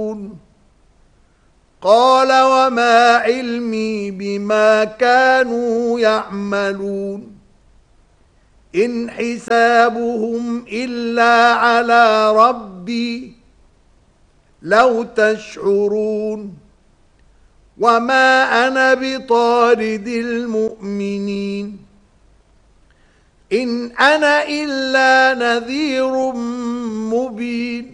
قال وما علمي بما كانوا يعملون إن حسابهم إلا على ربي لو تشعرون وما أنا بطارد المؤمنين إن أنا إلا نذير مبين